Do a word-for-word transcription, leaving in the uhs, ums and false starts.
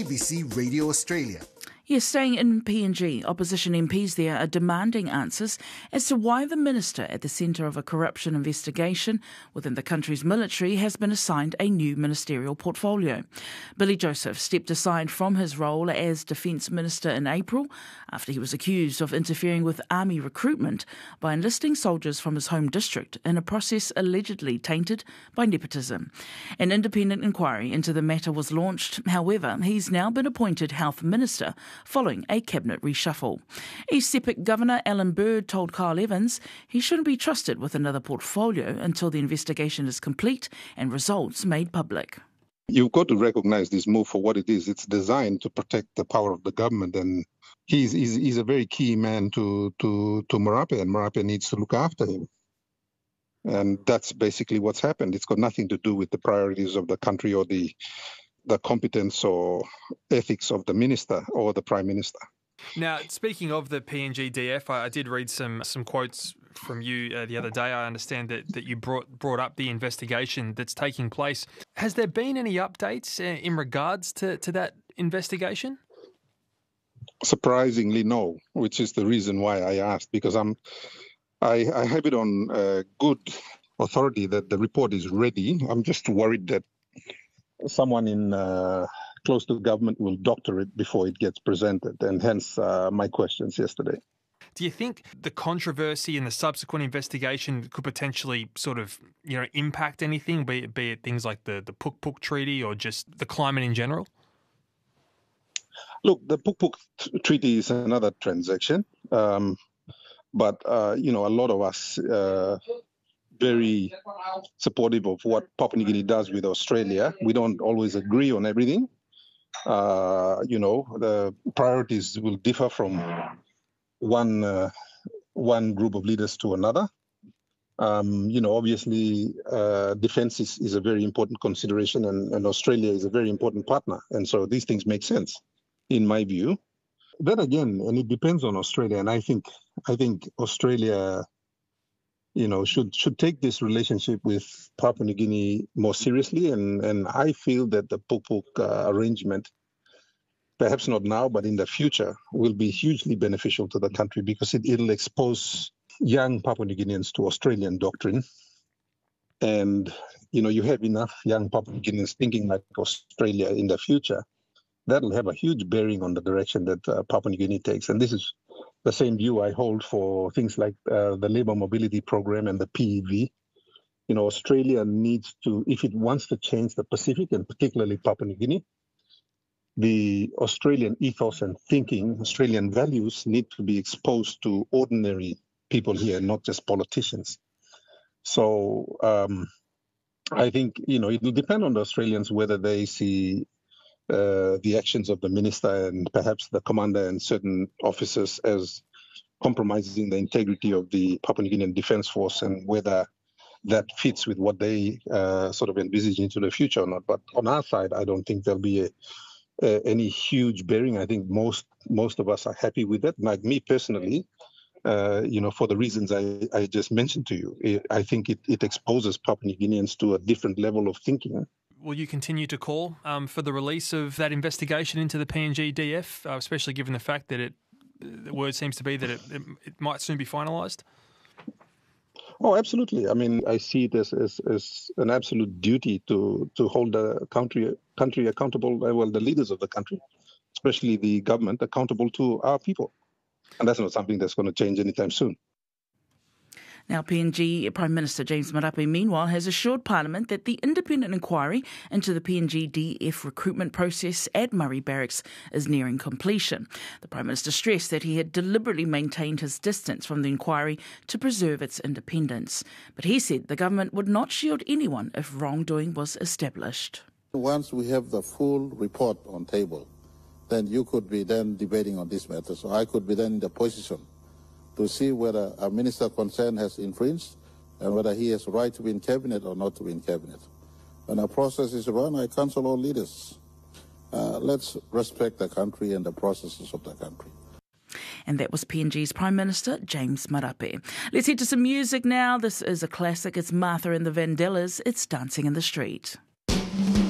B C Radio Australia. Yes, staying in P N G, opposition M Ps there are demanding answers as to why the minister at the centre of a corruption investigation within the country's military has been assigned a new ministerial portfolio. Billy Joseph stepped aside from his role as Defence Minister in April after he was accused of interfering with army recruitment by enlisting soldiers from his home district in a process allegedly tainted by nepotism. An independent inquiry into the matter was launched. However, he's now been appointed Health Minister following a cabinet reshuffle. East Sepik Governor Alan Bird told Kyle Evans he shouldn't be trusted with another portfolio until the investigation is complete and results made public. You've got to recognise this move for what it is. It's designed to protect the power of the government, and he's he's, he's a very key man to, to, to Marape, and Marape needs to look after him. And that's basically what's happened. It's got nothing to do with the priorities of the country or the the competence or ethics of the minister or the prime minister. Now, speaking of the P N G D F, I, I did read some some quotes from you uh, the other day. I understand that, that you brought brought up the investigation that's taking place. Has there been any updates uh, in regards to, to that investigation? Surprisingly, no, which is the reason why I asked, because I'm I, I have it on uh, good authority that the report is ready. I'm just worried that someone in uh, close to government will doctor it before it gets presented, and hence uh, my questions yesterday. Do you think the controversy and the subsequent investigation could potentially sort of, you know, impact anything, be it, be it things like the, the Puk Puk Treaty or just the climate in general? Look, the Puk Puk Treaty is another transaction, um, but, uh, you know, a lot of us uh, very supportive of what Papua New Guinea does with Australia. We don't always agree on everything. Uh, you know, the priorities will differ from one uh, one group of leaders to another. Um, you know, obviously, uh, defence is, is a very important consideration, and, and Australia is a very important partner. And so these things make sense, in my view. Then again, and it depends on Australia, and I think I think Australia, you know, should should take this relationship with Papua New Guinea more seriously. And, and I feel that the Puk Puk uh, arrangement, perhaps not now, but in the future, will be hugely beneficial to the country, because it, it'll expose young Papua New Guineans to Australian doctrine. And, you know, you have enough young Papua New Guineans thinking like Australia in the future. That'll have a huge bearing on the direction that uh, Papua New Guinea takes. And this is the same view I hold for things like uh, the Labour Mobility Program and the P E V. You know, Australia needs to, if it wants to change the Pacific, and particularly Papua New Guinea, the Australian ethos and thinking, Australian values need to be exposed to ordinary people here, not just politicians. So um, I think, you know, it will depend on the Australians whether they see Uh, the actions of the minister and perhaps the commander and certain officers as compromising the integrity of the Papua New Guinean Defence Force, and whether that fits with what they uh, sort of envisage into the future or not. But on our side, I don't think there'll be a, a, any huge bearing. I think most most of us are happy with that. Like me personally, uh, you know, for the reasons I, I just mentioned to you, I think it, it exposes Papua New Guineans to a different level of thinking. Will you continue to call um, for the release of that investigation into the P N G D F, uh, especially given the fact that it, the word seems to be that it, it, it might soon be finalised? Oh, absolutely. I mean, I see it as, as, as an absolute duty to, to hold the country country accountable, well, the leaders of the country, especially the government, accountable to our people. And that's not something that's going to change anytime soon. Now, P N G Prime Minister James Marape, meanwhile, has assured Parliament that the independent inquiry into the P N G D F recruitment process at Murray Barracks is nearing completion. The Prime Minister stressed that he had deliberately maintained his distance from the inquiry to preserve its independence. But he said the government would not shield anyone if wrongdoing was established. Once we have the full report on table, then you could be then debating on this matter. So I could be then in the position to see whether a minister concerned has infringed and whether he has a right to be in cabinet or not to be in cabinet. When a process is run, I counsel all leaders. Uh, let's respect the country and the processes of the country. And that was P N G's Prime Minister, James Marape. Let's head to some music now. This is a classic. It's Martha and the Vandellas. It's Dancing in the Street.